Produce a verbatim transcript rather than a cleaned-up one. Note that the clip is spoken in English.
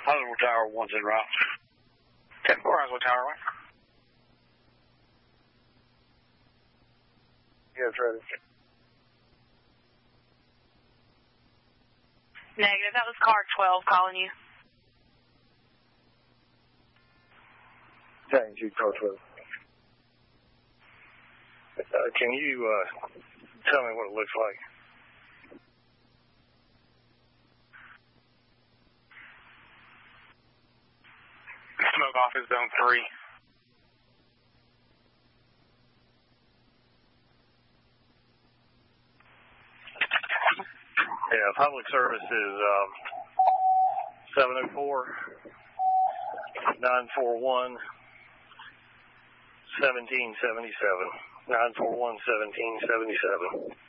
Roswell Tower, one's en route. ten four, Roswell Tower, one. Yes, ready. Negative, that was car twelve calling you. Change, you car twelve. Uh, can you uh, tell me what it looks like? Smoke off is zone three. Yeah, public service is um, seven oh four, nine four one, seventeen seventy-seven. nine four one, seventeen seventy-seven.